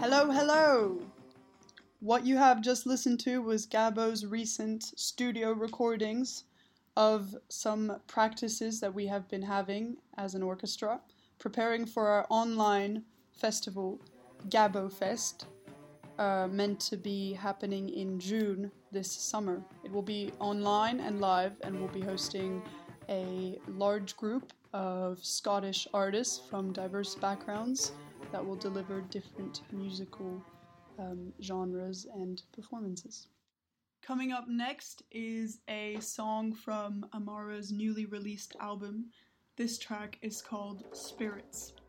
Hello, hello! What you have just listened to was Gabo's recent studio recordings of some practices that we have been having as an orchestra, preparing for our online festival, Gabo Fest, meant to be happening in June this summer. It will be online and live, and we'll be hosting a large group of Scottish artists from diverse backgrounds that will deliver different musical genres and performances. Coming up next is a song from Amara's newly released album. This track is called Spirits.